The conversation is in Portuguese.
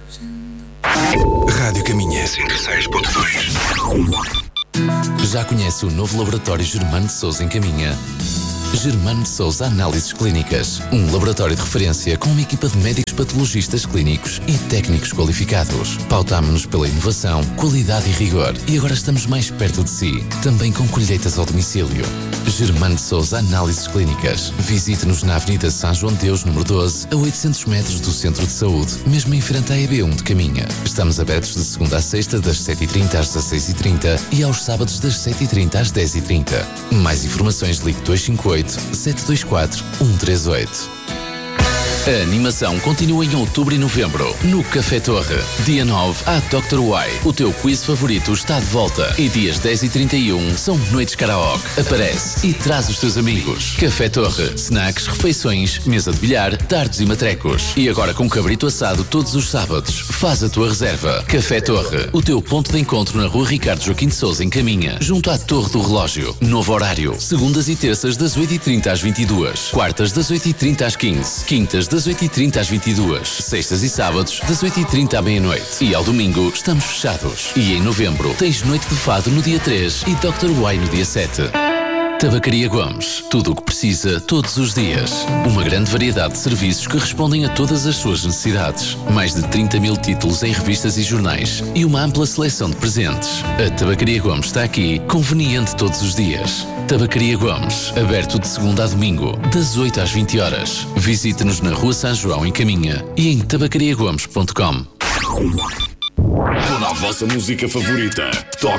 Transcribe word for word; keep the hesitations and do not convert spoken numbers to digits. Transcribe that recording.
Rádio Caminha cento e seis ponto dois. Já conhece o novo laboratório Germano de Sousa em Caminha? Germano de Sousa Análises Clínicas, um laboratório de referência com uma equipa de médicos patologistas clínicos e técnicos qualificados. Pautámo-nos pela inovação, qualidade e rigor e agora estamos mais perto de si, também com colheitas ao domicílio. Germano de Sousa Análises Clínicas. Visite-nos na Avenida São João de Deus, número doze, a oitocentos metros do Centro de Saúde, mesmo em frente à E B um de Caminha. Estamos abertos de segunda a sexta, das sete e trinta às dezasseis e trinta e aos sábados das sete e trinta às dez e trinta. Mais informações ligue dois cinco oito, sete dois quatro, um três oito. A animação continua em outubro e novembro, no Café Torre. Dia nove, a doutor Y. O teu quiz favorito está de volta. E dias dez e trinta e um são noites karaoke. Aparece e traz os teus amigos. Café Torre. Snacks, refeições, mesa de bilhar, dardos e matrecos. E agora com cabrito assado todos os sábados. Faz a tua reserva. Café Torre. O teu ponto de encontro na rua Ricardo Joaquim de Sousa, em Caminha. Junto à Torre do Relógio. Novo horário. Segundas e terças das oito e trinta às vinte e duas. Quartas das oito e trinta às quinze. Quintas das oito e trinta às vinte e duas, sextas e sábados das oito e trinta à meia-noite. E ao domingo estamos fechados. E em novembro tens Noite de Fado no dia três e doutor Y no dia sete. Tabacaria Gomes. Tudo o que precisa, todos os dias. Uma grande variedade de serviços que respondem a todas as suas necessidades. Mais de trinta mil títulos em revistas e jornais. E uma ampla seleção de presentes. A Tabacaria Gomes está aqui, conveniente todos os dias. Tabacaria Gomes. Aberto de segunda a domingo, das oito às vinte horas. Visite-nos na Rua São João, em Caminha. E em tabacaria gomes ponto com. Toda a vossa música favorita. Toca